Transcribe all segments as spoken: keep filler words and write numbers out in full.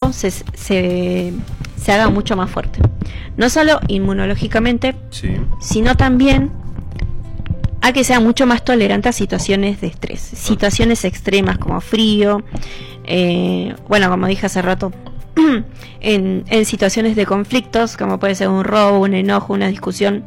cuerpo se, se, se haga mucho más fuerte. No solo inmunológicamente, sí, sino también a que sea mucho más tolerante a situaciones de estrés, situaciones extremas como frío, eh, bueno, como dije hace rato, en, en situaciones de conflictos, como puede ser un robo, un enojo, una discusión,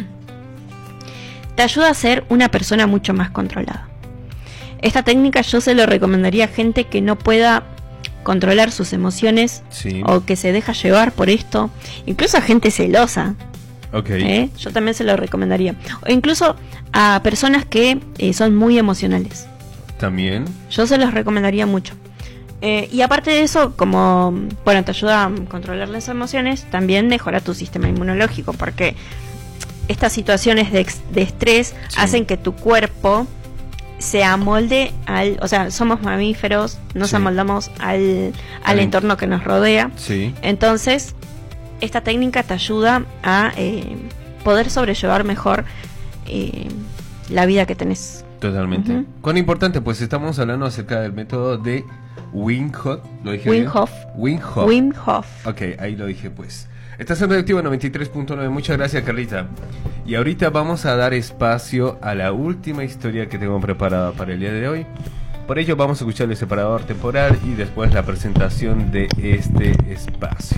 te ayuda a ser una persona mucho más controlada. Esta técnica yo se lo recomendaría a gente que no pueda controlar sus emociones, sí, o que se deja llevar por esto, incluso a gente celosa. Okay. ¿Eh? Yo también se lo recomendaría. O incluso a personas que eh, son muy emocionales. También. Yo se los recomendaría mucho. Eh, y aparte de eso, como bueno, te ayuda a controlar las emociones, también mejora tu sistema inmunológico, porque estas situaciones de, ex- de estrés sí. hacen que tu cuerpo se amolde al, o sea, somos mamíferos, nos sí. amoldamos al, al Al entorno que nos rodea. Sí. Entonces, esta técnica te ayuda a eh, poder sobrellevar mejor eh, la vida que tenés. Totalmente. Uh-huh. ¿Cuán importante? Pues estamos hablando acerca del método de Wim Hof. ¿Lo dije Wim bien? Hof. Wim Hof. Wim Hof. Ok, ahí lo dije pues. Estás en Radioactiva noventa y tres punto nueve. Muchas gracias, Carlita. Y ahorita vamos a dar espacio a la última historia que tengo preparada para el día de hoy. Por ello vamos a escuchar el separador temporal y después la presentación de este espacio.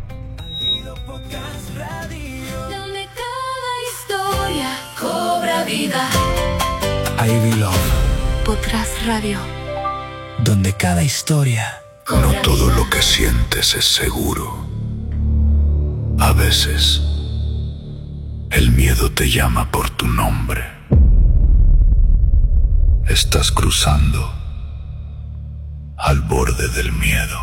Donde cada historia cobra vida. Ivy Love Podcast Radio. Donde cada historia. No todo lo que sientes es seguro. A veces, el miedo te llama por tu nombre. Estás cruzando al borde del miedo.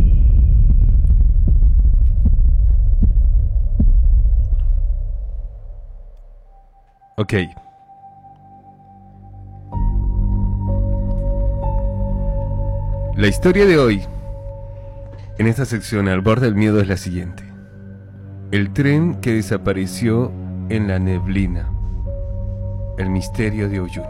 Ok. La historia de hoy, en esta sección al borde del miedo, es la siguiente. El tren que desapareció en la neblina. El misterio de Uyuni.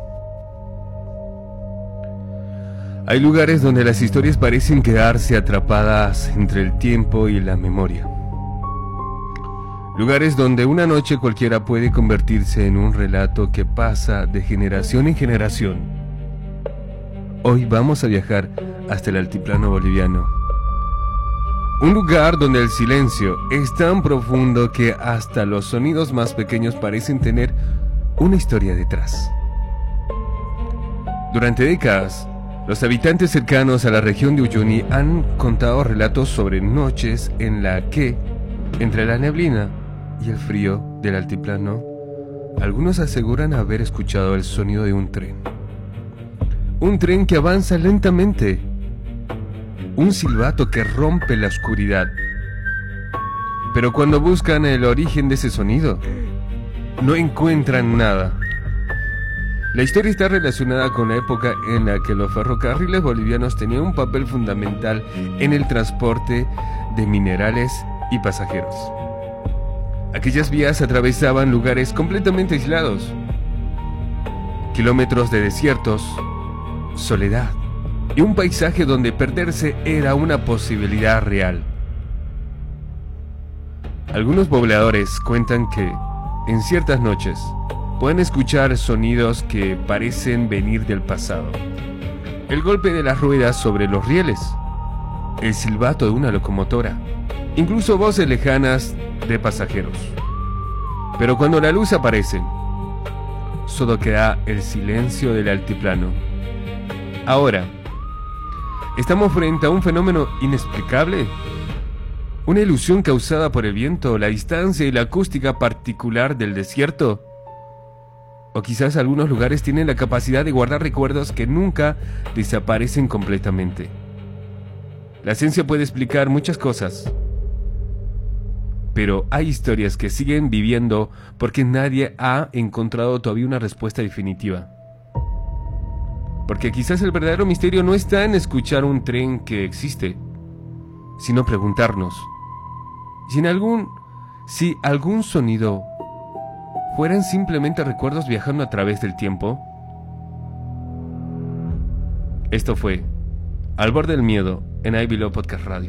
Hay lugares donde las historias parecen quedarse atrapadas entre el tiempo y la memoria. Lugares donde una noche cualquiera puede convertirse en un relato que pasa de generación en generación. Hoy vamos a viajar hasta el altiplano boliviano. Un lugar donde el silencio es tan profundo que hasta los sonidos más pequeños parecen tener una historia detrás. Durante décadas, los habitantes cercanos a la región de Uyuni han contado relatos sobre noches en la que, entre la neblina y el frío del altiplano, algunos aseguran haber escuchado el sonido de un tren. Un tren que avanza lentamente. Un silbato que rompe la oscuridad. Pero cuando buscan el origen de ese sonido, no encuentran nada. La historia está relacionada con la época en la que los ferrocarriles bolivianos tenían un papel fundamental en el transporte de minerales y pasajeros. Aquellas vías atravesaban lugares completamente aislados, kilómetros de desiertos, soledad y un paisaje donde perderse era una posibilidad real. Algunos pobladores cuentan que, en ciertas noches, pueden escuchar sonidos que parecen venir del pasado. El golpe de las ruedas sobre los rieles, el silbato de una locomotora, incluso voces lejanas de pasajeros. Pero cuando la luz aparece, solo queda el silencio del altiplano. Ahora, ¿estamos frente a un fenómeno inexplicable? ¿Una ilusión causada por el viento, la distancia y la acústica particular del desierto? O quizás algunos lugares tienen la capacidad de guardar recuerdos que nunca desaparecen completamente. La ciencia puede explicar muchas cosas, pero hay historias que siguen viviendo porque nadie ha encontrado todavía una respuesta definitiva. Porque quizás el verdadero misterio no está en escuchar un tren que existe, sino preguntarnos si en algún, si algún sonido fueran simplemente recuerdos viajando a través del tiempo. Esto fue Al Borde del Miedo en Ivy Love Podcast Radio.